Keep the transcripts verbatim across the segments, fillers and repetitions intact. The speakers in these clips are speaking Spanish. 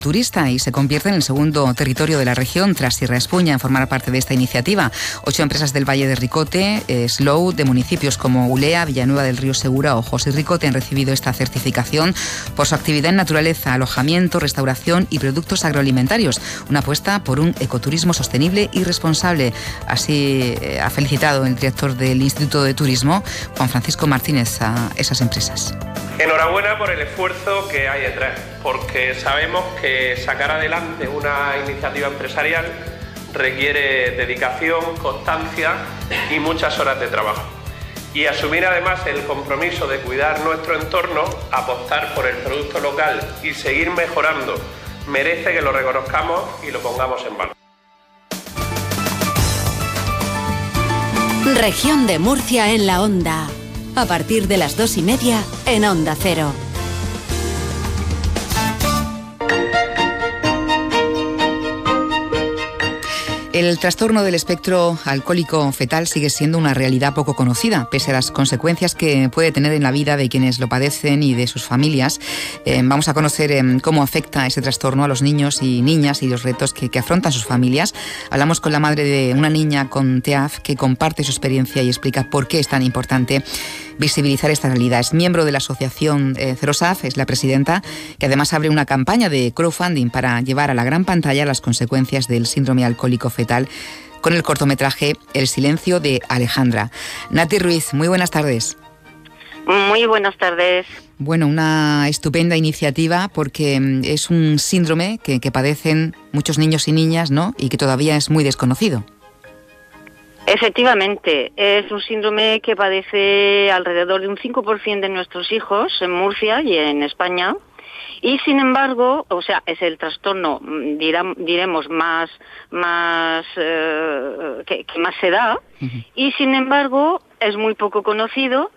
turista y se convierte en el segundo territorio de la región tras Sierra Espuña en formar parte de esta iniciativa. Ocho empresas del Valle de Ricote, eh, Slow, de municipios como Ulea, Villanueva del Río Segura o José Ricote han recibido esta certificación por su actividad en naturaleza, alojamiento, restauración y productos agroalimentarios. Una apuesta por un ecoturismo sostenible y responsable. Así eh, ha felicitado el director del Instituto de Turismo, Juan Francisco Martínez, a esas empresas. Enhorabuena por el esfuerzo que hay detrás, porque sabemos que sacar adelante una iniciativa empresarial requiere dedicación, constancia y muchas horas de trabajo. Y asumir además el compromiso de cuidar nuestro entorno, apostar por el producto local y seguir mejorando, merece que lo reconozcamos y lo pongamos en valor. Región de Murcia en la Onda. A partir de las dos y media en Onda Cero. El trastorno del espectro alcohólico fetal sigue siendo una realidad poco conocida, pese a las consecuencias que puede tener en la vida de quienes lo padecen y de sus familias. Eh, vamos a conocer eh, cómo afecta ese trastorno a los niños y niñas y los retos que, que afrontan sus familias. Hablamos con la madre de una niña con T E A F que comparte su experiencia y explica por qué es tan importante visibilizar esta realidad. Es miembro de la asociación eh, CEROSAF, es la presidenta, que además abre una campaña de crowdfunding para llevar a la gran pantalla las consecuencias del síndrome alcohólico fetal con el cortometraje El silencio de Alejandra. Nati Ruiz, muy buenas tardes. Muy buenas tardes. Bueno, una estupenda iniciativa porque es un síndrome que, que padecen muchos niños y niñas, ¿no? Y que todavía es muy desconocido. Efectivamente, es un síndrome que padece alrededor de un cinco por ciento de nuestros hijos en Murcia y en España. Y sin embargo, o sea, es el trastorno, dirá, diremos, más, más eh, que, que más se da, uh-huh. Y sin embargo es muy poco conocido.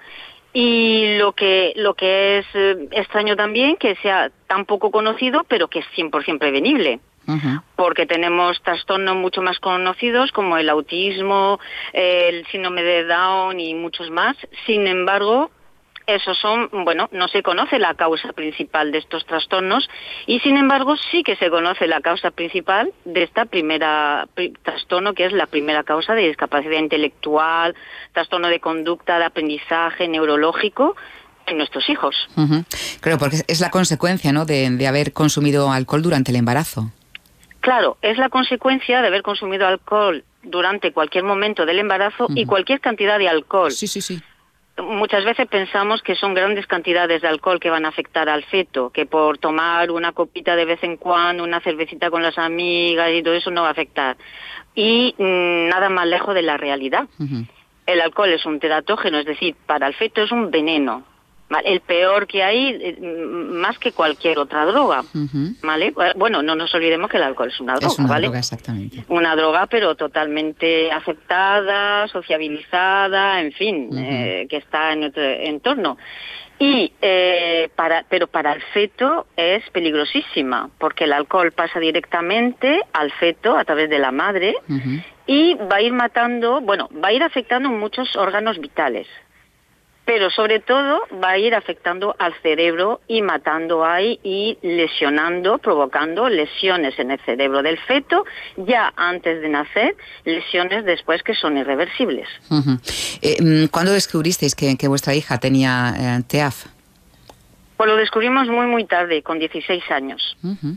Y lo que lo que es eh, extraño también que sea tan poco conocido, pero que es cien por ciento prevenible. Uh-huh. Porque tenemos trastornos mucho más conocidos como el autismo, el síndrome de Down y muchos más. Sin embargo, esos son, bueno, no se conoce la causa principal de estos trastornos y sin embargo sí que se conoce la causa principal de esta primera pri, trastorno, que es la primera causa de discapacidad intelectual, trastorno de conducta, de aprendizaje neurológico en nuestros hijos. Uh-huh. Claro, porque es la consecuencia, ¿no?, de, de haber consumido alcohol durante el embarazo. Claro, es la consecuencia de haber consumido alcohol durante cualquier momento del embarazo, uh-huh. Y cualquier cantidad de alcohol. Sí, sí, sí. Muchas veces pensamos que son grandes cantidades de alcohol que van a afectar al feto, que por tomar una copita de vez en cuando, una cervecita con las amigas y todo eso no va a afectar. Y mmm, nada más lejos de la realidad. Uh-huh. El alcohol es un teratógeno, es decir, para el feto es un veneno. El peor que hay, más que cualquier otra droga, uh-huh. ¿Vale? Bueno, no nos olvidemos que el alcohol es una droga, es una ¿vale? droga, exactamente. Una droga, pero totalmente aceptada, sociabilizada, en fin, uh-huh. eh, que está en nuestro entorno. Y eh, para, pero para el feto es peligrosísima, porque el alcohol pasa directamente al feto a través de la madre, uh-huh. Y va a ir matando, bueno, va a ir afectando muchos órganos vitales. Pero sobre todo va a ir afectando al cerebro y matando ahí y lesionando, provocando lesiones en el cerebro del feto ya antes de nacer, lesiones después que son irreversibles. Uh-huh. Eh, ¿Cuándo descubristeis que, que vuestra hija tenía eh, T E A F? Pues lo descubrimos muy muy tarde, con dieciséis años. Uh-huh.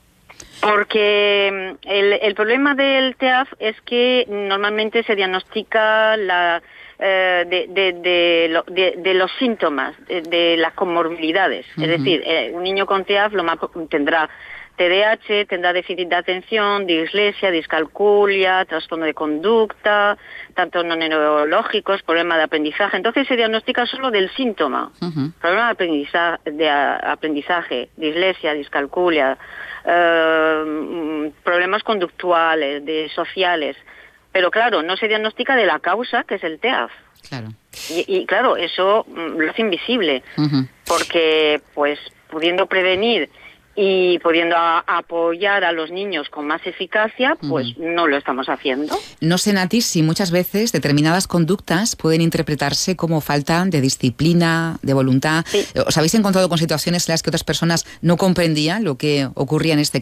Porque el, el problema del T E A F es que normalmente se diagnostica la... Eh, de, de, de, lo, de, de los síntomas, de, de las comorbilidades. Uh-huh. Es decir, eh, un niño con T E A F lo más, tendrá T D A H, tendrá déficit de atención, dislexia, discalculia, trastorno de conducta, trastornos neurológicos, problema de aprendizaje. Entonces se diagnostica solo del síntoma. Uh-huh. Problema de aprendizaje, de aprendizaje, dislexia, discalculia, eh, problemas conductuales, de sociales. Pero claro, no se diagnostica de la causa, que es el T E A F. Claro. Y, y claro, eso lo hace invisible, uh-huh. Porque pues pudiendo prevenir y pudiendo a, apoyar a los niños con más eficacia, pues mm. no lo estamos haciendo. No sé, Nati, si muchas veces determinadas conductas pueden interpretarse como falta de disciplina, de voluntad. Sí. ¿Os habéis encontrado con situaciones en las que otras personas no comprendían lo que ocurría en este